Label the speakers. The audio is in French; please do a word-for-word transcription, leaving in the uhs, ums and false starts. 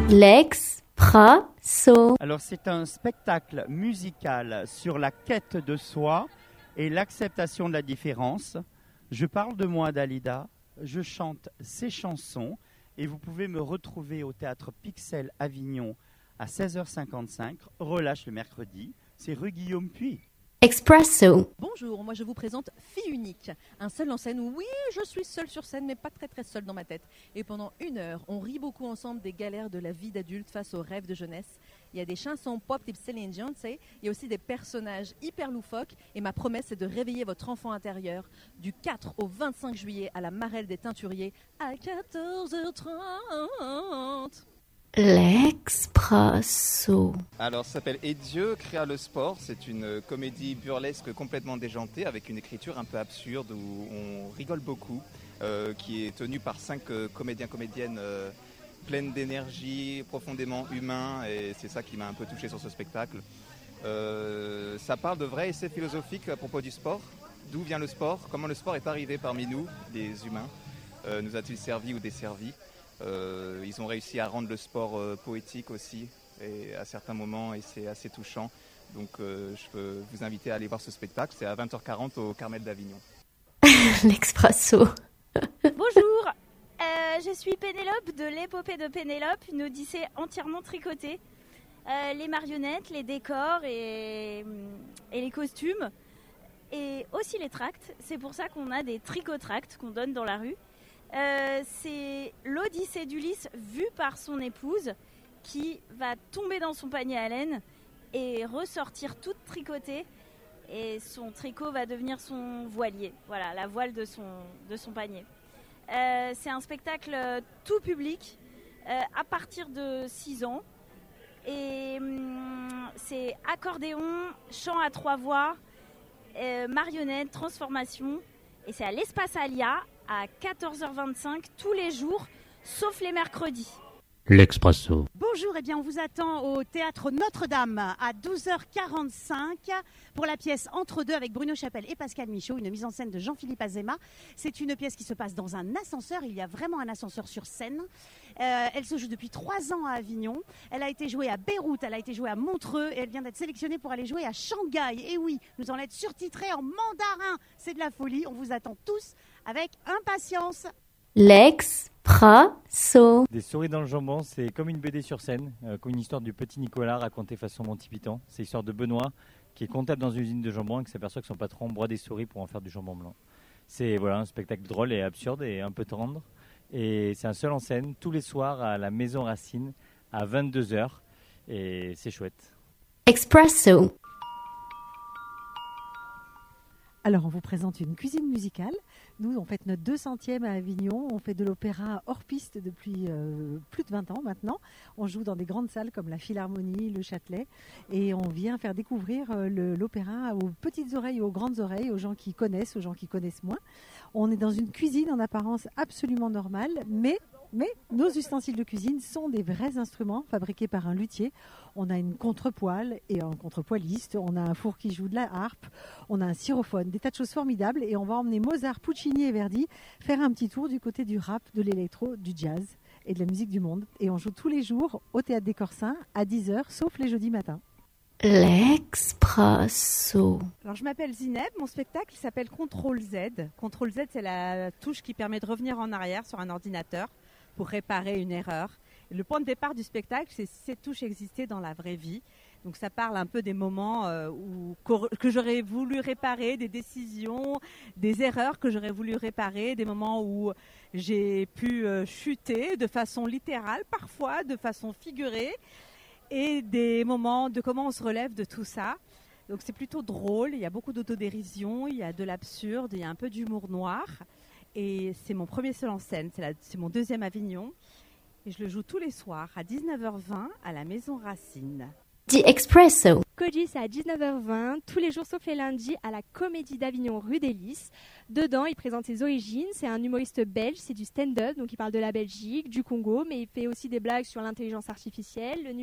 Speaker 1: L'Expresso.
Speaker 2: Alors c'est un spectacle musical sur la quête de soi et l'acceptation de la différence. Je parle de moi, Dalida, je chante ces chansons et vous pouvez me retrouver au théâtre Pixel Avignon à seize heures cinquante-cinq, relâche le mercredi, c'est rue Guillaume Puy.
Speaker 1: Expresso.
Speaker 3: Bonjour, moi je vous présente Fille Unique, un seul en scène. Oui, je suis seule sur scène, mais pas très très seule dans ma tête. Et pendant une heure, on rit beaucoup ensemble des galères de la vie d'adulte face aux rêves de jeunesse. Il y a des chansons pop type Céline Dion, tu sais. Il y a aussi des personnages hyper loufoques. Et ma promesse, c'est de réveiller votre enfant intérieur du quatre au vingt-cinq juillet à la Marelle des Teinturiers à quatorze heures trente.
Speaker 1: L'Expresso.
Speaker 4: Alors, ça s'appelle Et Dieu créa le sport. C'est une comédie burlesque complètement déjantée avec une écriture un peu absurde où on rigole beaucoup, euh, qui est tenue par cinq euh, comédiens comédiennes euh, pleines d'énergie, profondément humains, et c'est ça qui m'a un peu touché sur ce spectacle. Euh, ça parle de vrais essais philosophiques à propos du sport. D'où vient le sport? Comment le sport est arrivé parmi nous, les humains? euh, Nous a-t-il servi ou desservi? Euh, ils ont réussi à rendre le sport euh, poétique aussi et à certains moments, et c'est assez touchant. Donc euh, je peux vous inviter à aller voir ce spectacle. C'est à vingt heures quarante au Carmel d'Avignon.
Speaker 1: L'Expresso.
Speaker 5: Bonjour, euh, je suis Pénélope de l'épopée de Pénélope, une odyssée entièrement tricotée. Euh, les marionnettes, les décors et, et les costumes, et aussi les tracts. C'est pour ça qu'on a des tricotracts qu'on donne dans la rue. Euh, c'est l'odyssée d'Ulysse vue par son épouse qui va tomber dans son panier à laine et ressortir toute tricotée, et son tricot va devenir son voilier, voilà, la voile de son, de son panier. Euh, c'est un spectacle tout public euh, à partir de six ans, et hum, c'est accordéon, chant à trois voix, euh, marionnette, transformation, et c'est à l'Espace Alia à quatorze heures vingt-cinq tous les jours, sauf les mercredis.
Speaker 1: L'Expresso.
Speaker 6: Bonjour, eh bien on vous attend au Théâtre Notre-Dame à douze heures quarante-cinq pour la pièce Entre deux avec Bruno Chapelle et Pascal Michaud, une mise en scène de Jean-Philippe Azéma. C'est une pièce qui se passe dans un ascenseur, il y a vraiment un ascenseur sur scène. Euh, elle se joue depuis trois ans à Avignon, elle a été jouée à Beyrouth, elle a été jouée à Montreux et elle vient d'être sélectionnée pour aller jouer à Shanghai. Et oui, nous allons être surtitrés en mandarin, c'est de la folie, on vous attend tous avec impatience.
Speaker 1: L'Expresso.
Speaker 7: Des souris dans le jambon, c'est comme une B D sur scène, euh, comme une histoire du petit Nicolas racontée façon Monty Python. C'est l'histoire de Benoît qui est comptable dans une usine de jambon et qui s'aperçoit que son patron broie des souris pour en faire du jambon blanc. C'est voilà, un spectacle drôle et absurde et un peu tendre. Et c'est un seul en scène, tous les soirs à la Maison Racine à vingt-deux heures. Et c'est chouette.
Speaker 1: Expresso.
Speaker 6: Alors, on vous présente une cuisine musicale. Nous, on fête notre deux centième à Avignon. On fait de l'opéra hors piste depuis euh, plus de vingt ans maintenant. On joue dans des grandes salles comme la Philharmonie, le Châtelet. Et on vient faire découvrir euh, le, l'opéra aux petites oreilles, aux grandes oreilles, aux gens qui connaissent, aux gens qui connaissent moins. On est dans une cuisine en apparence absolument normale, mais... Mais nos ustensiles de cuisine sont des vrais instruments fabriqués par un luthier. On a une contrepoêle et un contrepoiliste, on a un four qui joue de la harpe, on a un xylophone, des tas de choses formidables, et on va emmener Mozart, Puccini et Verdi faire un petit tour du côté du rap, de l'électro, du jazz et de la musique du monde. Et on joue tous les jours au Théâtre des Corsins à dix heures, sauf les jeudis matins.
Speaker 1: L'Expresso.
Speaker 8: Alors je m'appelle Zineb, mon spectacle s'appelle contrôle Z. contrôle Z, c'est la touche qui permet de revenir en arrière sur un ordinateur pour réparer une erreur. Et le point de départ du spectacle, c'est si cette touche existait dans la vraie vie. Donc ça parle un peu des moments euh, où, que j'aurais voulu réparer, des décisions, des erreurs que j'aurais voulu réparer, des moments où j'ai pu euh, chuter de façon littérale, parfois de façon figurée, et des moments de comment on se relève de tout ça. Donc c'est plutôt drôle, il y a beaucoup d'autodérision, il y a de l'absurde, il y a un peu d'humour noir. Et c'est mon premier seul en scène, c'est, la, c'est mon deuxième Avignon. Et je le joue tous les soirs à dix-neuf heures vingt à la Maison Racine.
Speaker 1: The Expresso.
Speaker 9: Koji, c'est à dix-neuf heures vingt, tous les jours sauf les lundis, à la Comédie d'Avignon rue des Lys. Dedans, il présente ses origines. C'est un humoriste belge, c'est du stand-up, donc il parle de la Belgique, du Congo, mais il fait aussi des blagues sur l'intelligence artificielle, le